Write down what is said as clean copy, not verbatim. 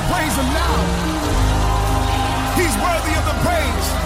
praise him now. He's worthy of the praise.